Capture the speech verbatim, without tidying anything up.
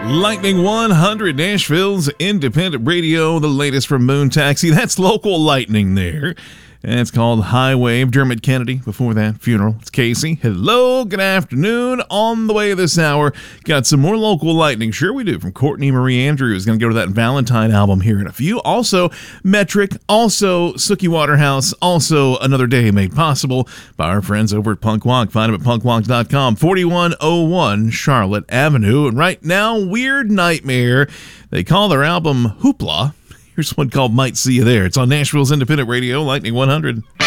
Lightning one hundred, Nashville's independent radio, the latest from Moon Taxi. That's local lightning there. And it's called High Wave. Dermot Kennedy, before that, Funeral. It's Casey. Hello, good afternoon. On the way this hour, got some more local lightning. Sure we do, from Courtney Marie Andrews. Going to go to that Valentine album here in a few. Also, Metric. Also, Sookie Waterhouse. Also, Another Day made possible by our friends over at Punk Walk. Find them at punk walk dot com. forty-one oh one Charlotte Avenue. And right now, Weird Nightmare. They call their album Hoopla. Here's one called Might See You There. It's on Nashville's independent radio, Lightning one hundred.